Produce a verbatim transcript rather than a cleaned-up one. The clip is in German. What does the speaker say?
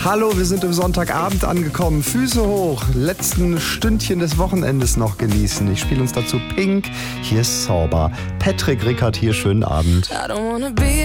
Hallo, wir sind im Sonntagabend angekommen. Füße hoch, letzten Stündchen des Wochenendes noch genießen. Ich spiele uns dazu Pink. Hier ist Zauber. Patrick Rickert hier, schönen Abend.